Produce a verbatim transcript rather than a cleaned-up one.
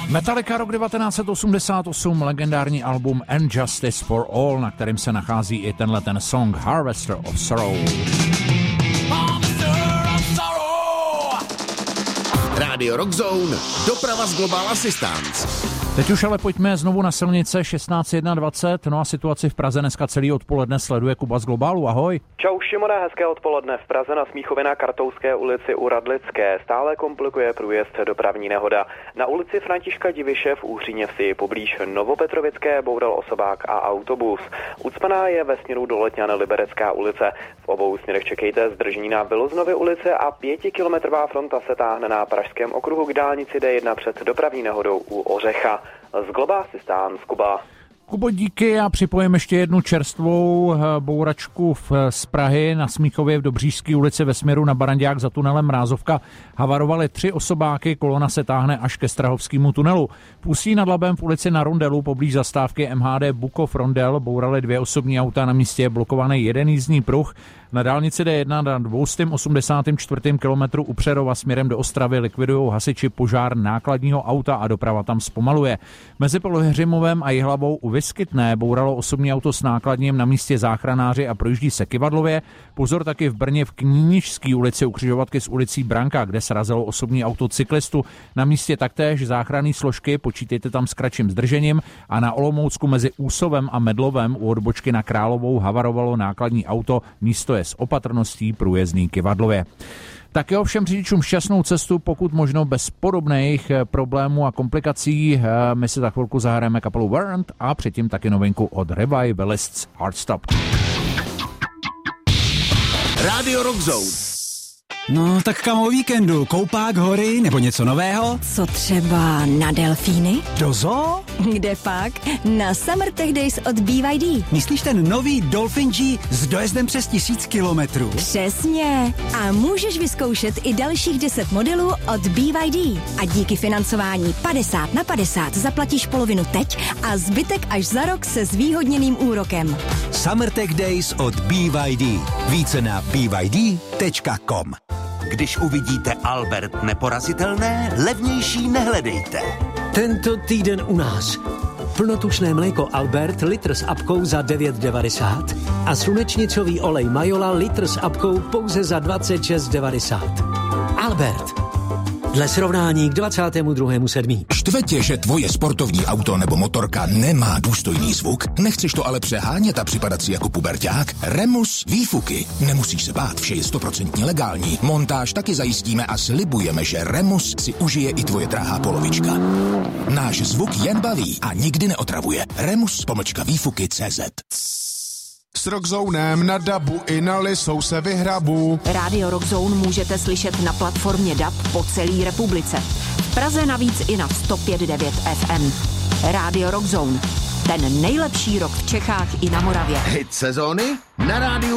Metallica rok devatenáct set osmdesát osm, legendární album And Justice for All, na kterém se nachází i tenhle ten song Harvester of Sorrow. Radio Rock Zone, doprava z Global Assistance. Teď už ale pojďme znovu na silnice šestnáct dvacet. No a situaci v Praze dneska celý odpoledne sleduje Kuba z Globálu. Ahoj. Čau Šimone, hezké odpoledne. V Praze na Smíchově na Kartouské ulici u Radlické stále komplikuje průjezd dopravní nehoda. Na ulici Františka Diviše v Úhříněvsi poblíž Novopetrovické boural osobák a autobus. Ucpaná je ve směru do Letňan Liberecká ulice. V obou směrech čekejte zdržení na Viloznově ulici a pětikilometrová fronta se táhne na Pražském okruhu k dálnici D jedna před dopravní nehodou u Ořecha. Z Global Assistance, Kuba. Kubo, díky, a připojím ještě jednu čerstvou bouračku v, z Prahy. Na Smíchově v Dobřížské ulici ve směru na Barandák za tunelem Mrázovka havarovaly tři osobáky, kolona se táhne až ke Strahovskému tunelu. V Ústí nad Labem v ulici na Rondelu poblíž zastávky M H D Bukov Rondel bouraly dvě osobní auta, na místě je blokovaný jeden jízdní pruh. Na dálnici D jedna na dvě stě osmdesát čtyři kilometru u Přerova směrem do Ostravy likvidují hasiči požár nákladního auta a doprava tam zpomaluje. Mezi Polohřimovem a Jihlavou u Vyskytné bouralo osobní auto s nákladním, na místě záchranáři a projíždí se Kyvadlově. Pozor taky v Brně v Knínižské ulici u křižovatky s ulicí Branka, kde srazilo osobní auto cyklistu. Na místě taktéž záchranné složky, počítejte tam s kratším zdržením, a na Olomoucku mezi Úsovem a Medlovem u odbočky na Královou havarovalo nákladní auto, místo je s opatrností průjezdný Kyvadlově. Také ovšem řidičům šťastnou cestu, pokud možno bez podobných problémů a komplikací. My si za chvilku zahrajeme kapelu Warrant a předtím taky novinku od Revivalists Heartstop. Radio Rock Zone. No, tak kam o víkendu? Koupák, hory nebo něco nového? Co třeba na delfíny? Do zoo? Kde pak? Na Summer Tech Days od B Y D. Myslíš ten nový Dolphin G s dojezdem přes tisíc kilometrů? Přesně. A můžeš vyzkoušet i dalších deset modelů od B Y D. A díky financování padesát na padesát zaplatíš polovinu teď a zbytek až za rok se zvýhodněným úrokem. Summer Tech Days od B Y D. Více na b y d tečka com. Když uvidíte Albert neporazitelné, levnější nehledejte. Tento týden u nás. Plnotučné mléko Albert litr s apkou za devět devadesát a slunečnicový olej Majola litr s apkou pouze za dvacet šest devadesát. Albert. Dle srovnání k dvacátému druhému sedmý Štve tě, že tvoje sportovní auto nebo motorka nemá důstojný zvuk? Nechceš to ale přehánět a připadat si jako puberťák? Remus výfuky. Nemusíš se bát, vše je stoprocentně legální. Montáž taky zajistíme a slibujeme, že Remus si užije i tvoje drahá polovička. Náš zvuk jen baví a nikdy neotravuje. Remus pomlčka výfuky tečka cé zet. S Rockzónem na dabu i na Lisou se vyhrabu. Radio Rockzone můžete slyšet na platformě D A B po celé republice. V Praze navíc i na sto pět devět F M. Radio Rockzone. Ten nejlepší rock v Čechách i na Moravě. Hit sezóny na rádiu